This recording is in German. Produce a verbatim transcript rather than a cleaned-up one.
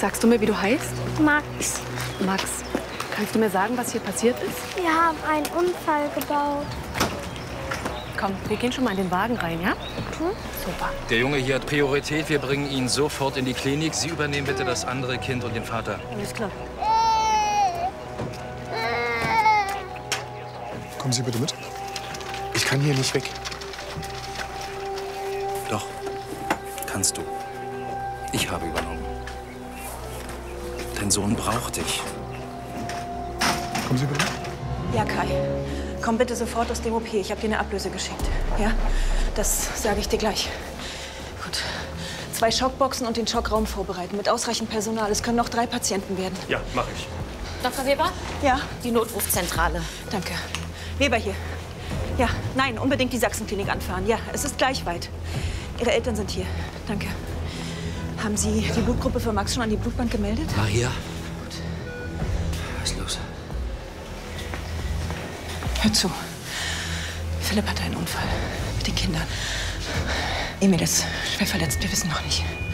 Sagst du mir, wie du heißt? Max. Max. Kannst du mir sagen, was hier passiert ist? Wir haben einen Unfall gebaut. Komm, wir gehen schon mal in den Wagen rein, ja? Hm? Super. Der Junge hier hat Priorität. Wir bringen ihn sofort in die Klinik. Sie übernehmen bitte das andere Kind und den Vater. Alles klar. Kommen Sie bitte mit. Ich kann hier nicht weg. Doch, kannst du. Ich habe übernommen. Dein Sohn braucht dich. Kommen Sie bitte mit. Ja, Kai. Komm bitte sofort aus dem O P. Ich habe dir eine Ablöse geschickt. Ja? Das sage ich dir gleich. Gut. Zwei Schockboxen und den Schockraum vorbereiten. Mit ausreichend Personal. Es können noch drei Patienten werden. Ja, mache ich. Doktor Weber? Ja? Die Notrufzentrale. Danke. Weber hier. Ja, nein, unbedingt die Sachsenklinik anfahren. Ja, es ist gleich weit. Ihre Eltern sind hier. Danke. Haben Sie die Blutgruppe für Max schon an die Blutbank gemeldet? Ah, hier. Gut. Was ist los? Hör zu. Philipp hatte einen Unfall mit den Kindern. Emil ist schwer verletzt. Wir wissen noch nicht.